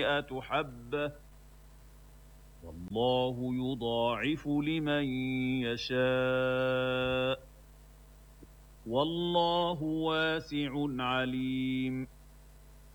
مِائَةُ حَبَّةٍ وَاللَّهُ يُضَاعِفُ لِمَن يَشَاءُ وَاللَّهُ وَاسِعٌ عَلِيمٌ